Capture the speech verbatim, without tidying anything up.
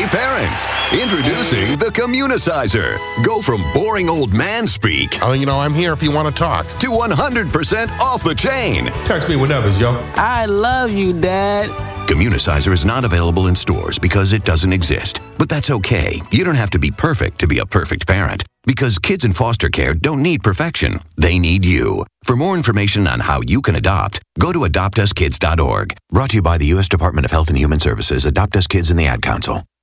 parents. Introducing the Communicizer. Go from boring old man speak Oh, you know, I'm here if you want to talk. to one hundred percent off the chain. Text me whenever, yo. I love you, Dad. Communicizer is not available in stores because it doesn't exist. But that's okay. You don't have to be perfect to be a perfect parent. Because kids in foster care don't need perfection. They need you. For more information on how you can adopt, go to adopt us kids dot org. Brought to you by the U S Department of Health and Human Services, Adopt Us Kids, and the Ad Council.